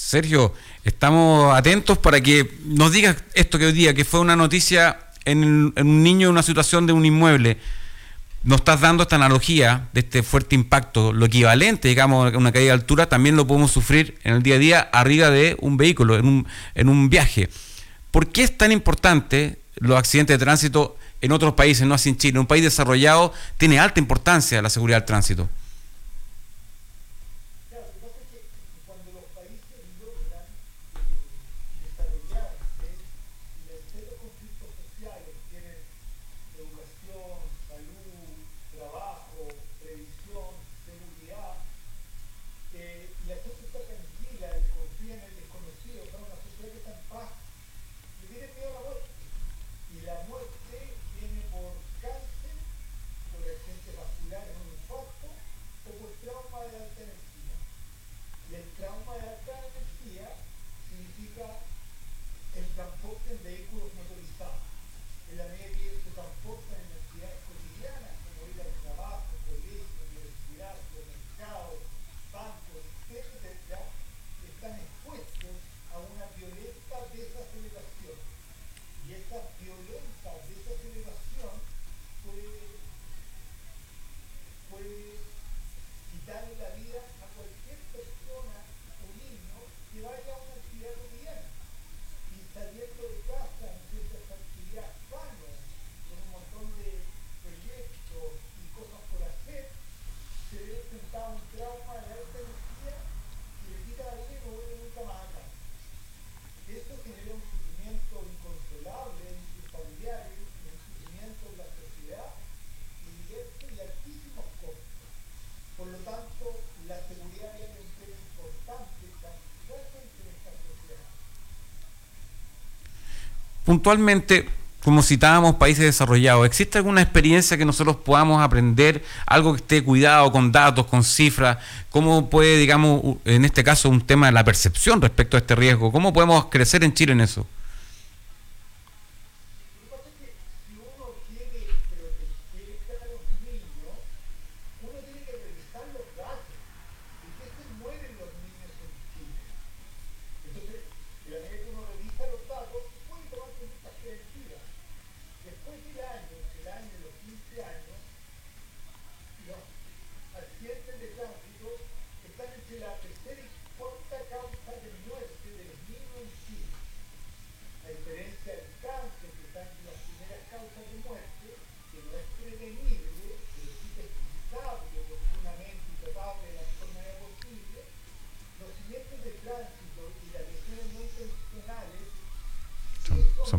Sergio, estamos atentos para que nos digas esto que hoy día, que fue una noticia en un niño en una situación de un inmueble. Nos estás dando esta analogía de este fuerte impacto, lo equivalente, digamos, a una caída de altura, también lo podemos sufrir en el día a día arriba de un vehículo, en un viaje. ¿Por qué es tan importante los accidentes de tránsito en otros países, no así en Chile? En un país desarrollado tiene alta importancia la seguridad del tránsito. Puntualmente, como citábamos países desarrollados, ¿existe alguna experiencia que nosotros podamos aprender, algo que esté cuidado con datos, con cifras? ¿Cómo puede, digamos, en este caso, un tema de la percepción respecto a este riesgo? ¿Cómo podemos crecer en Chile en eso? Son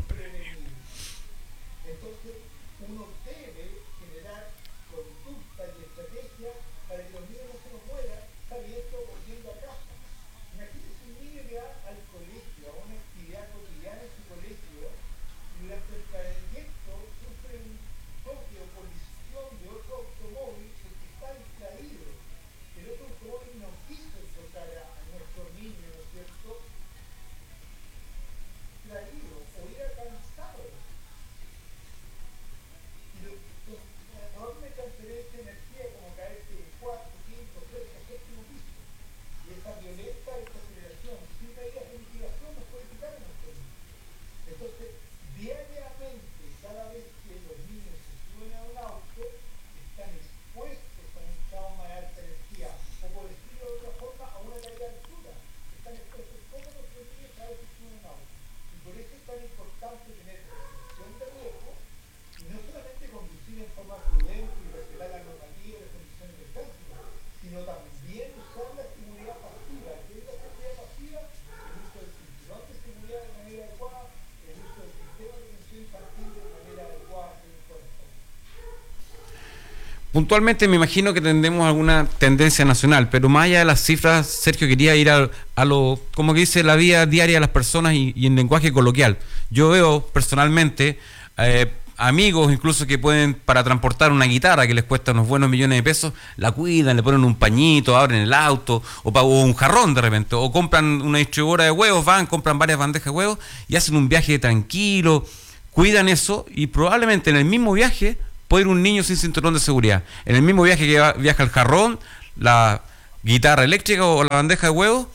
Puntualmente me imagino que tendremos alguna tendencia nacional, pero más allá de las cifras, Sergio, quería ir a lo, como que dice, la vida diaria de las personas y en lenguaje coloquial. Yo veo personalmente amigos incluso que pueden, para transportar una guitarra que les cuesta unos buenos millones de pesos, la cuidan, le ponen un pañito, abren el auto, o un jarrón de repente, o compran una distribuidora de huevos, compran varias bandejas de huevos y hacen un viaje tranquilo, cuidan eso y probablemente en el mismo viaje puede ir un niño sin cinturón de seguridad. En el mismo viaje que viaja el jarrón, la guitarra eléctrica o la bandeja de huevos,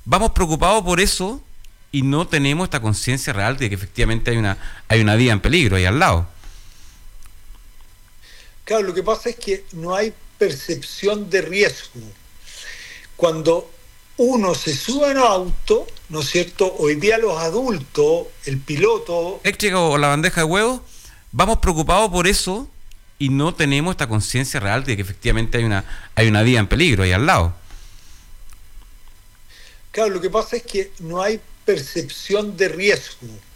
vamos preocupados por eso y no tenemos esta conciencia real de que efectivamente hay una vida en peligro ahí al lado. Claro, lo que pasa es que no hay percepción de riesgo. Cuando uno se sube a un auto, ¿no es cierto? Hoy día los adultos, el piloto... Eléctrica o la bandeja de huevos, vamos preocupados por eso y no tenemos esta conciencia real de que efectivamente hay una vida en peligro ahí al lado. Claro, lo que pasa es que no hay percepción de riesgo.